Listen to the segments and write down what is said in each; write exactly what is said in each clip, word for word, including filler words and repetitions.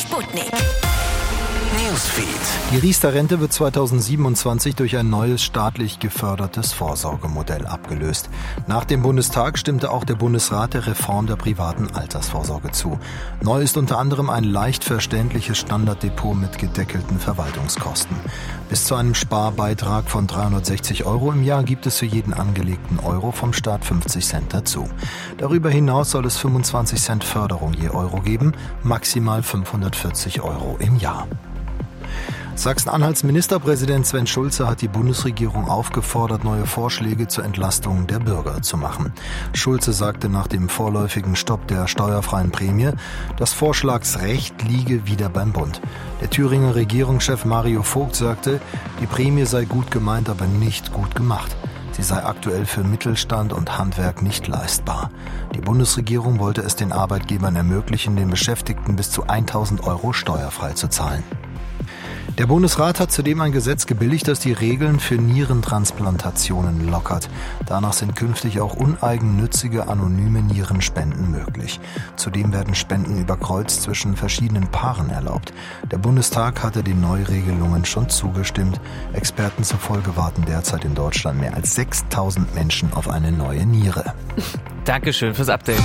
Sputnik Newsfeed. Die Riester-Rente wird zweitausendsiebenundzwanzig durch ein neues staatlich gefördertes Vorsorgemodell abgelöst. Nach dem Bundestag stimmte auch der Bundesrat der Reform der privaten Altersvorsorge zu. Neu ist unter anderem ein leicht verständliches Standarddepot mit gedeckelten Verwaltungskosten. Bis zu einem Sparbeitrag von dreihundertsechzig Euro im Jahr gibt es für jeden angelegten Euro vom Staat fünfzig Cent dazu. Darüber hinaus soll es fünfundzwanzig Cent Förderung je Euro geben, maximal fünfhundertvierzig Euro im Jahr. Sachsen-Anhalts Ministerpräsident Sven Schulze hat die Bundesregierung aufgefordert, neue Vorschläge zur Entlastung der Bürger zu machen. Schulze sagte nach dem vorläufigen Stopp der steuerfreien Prämie, das Vorschlagsrecht liege wieder beim Bund. Der Thüringer Regierungschef Mario Vogt sagte, die Prämie sei gut gemeint, aber nicht gut gemacht. Sie sei aktuell für Mittelstand und Handwerk nicht leistbar. Die Bundesregierung wollte es den Arbeitgebern ermöglichen, den Beschäftigten bis zu tausend Euro steuerfrei zu zahlen. Der Bundesrat hat zudem ein Gesetz gebilligt, das die Regeln für Nierentransplantationen lockert. Danach sind künftig auch uneigennützige, anonyme Nierenspenden möglich. Zudem werden Spenden über Kreuz zwischen verschiedenen Paaren erlaubt. Der Bundestag hatte den Neuregelungen schon zugestimmt. Experten zufolge warten derzeit in Deutschland mehr als sechstausend Menschen auf eine neue Niere. Dankeschön fürs Update.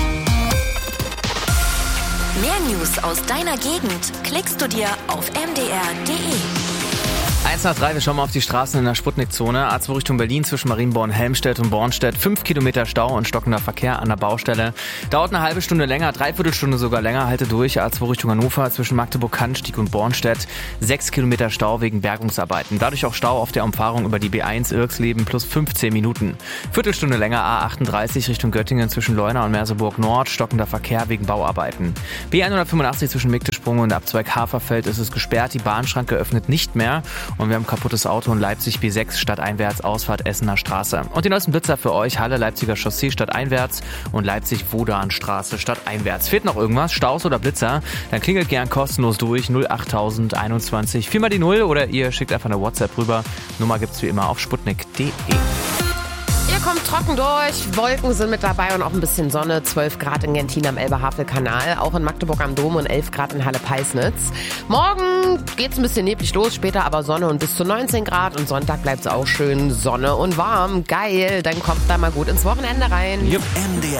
Mehr News aus deiner Gegend klickst du dir auf m d r punkt d e. eins nach drei, wir schauen mal auf die Straßen in der Sputnik-Zone. A zwei Richtung Berlin zwischen Marienborn, Helmstedt und Bornstedt. Fünf Kilometer Stau und stockender Verkehr an der Baustelle. Dauert eine halbe Stunde länger, dreiviertel Stunde sogar länger. Halte durch. A zwei Richtung Hannover zwischen Magdeburg-Cannstatt und Bornstedt. Sechs Kilometer Stau wegen Bergungsarbeiten. Dadurch auch Stau auf der Umfahrung über die B eins Irksleben plus fünfzehn Minuten. Viertelstunde länger A achtunddreißig Richtung Göttingen zwischen Leuna und Merseburg Nord. Stockender Verkehr wegen Bauarbeiten. B hundertfünfundachtzig zwischen Miktesprung und Abzweig Haferfeld ist es gesperrt. Die Bahnschranke öffnet nicht mehr. Und wir haben kaputtes Auto in Leipzig B sechs stadteinwärts, Ausfahrt Essener Straße. Und die neuesten Blitzer für euch: Halle Leipziger Chaussee stadteinwärts und Leipzig-Wodanstraße stadteinwärts. Fehlt noch irgendwas? Staus oder Blitzer? Dann klingelt gern kostenlos durch null achttausend einundzwanzig. Viermal die Null oder ihr schickt einfach eine WhatsApp rüber. Nummer gibt's wie immer auf sputnik punkt d e. Ihr kommt trocken durch, Wolken sind mit dabei und auch ein bisschen Sonne. zwölf Grad in Gentin am Elbe-Havel-Kanal, auch in Magdeburg am Dom und elf Grad in Halle-Peisnitz. Morgen geht's ein bisschen neblig los, später aber Sonne und bis zu neunzehn Grad. Und Sonntag bleibt's auch schön Sonne und warm. Geil, dann kommt da mal gut ins Wochenende rein. M D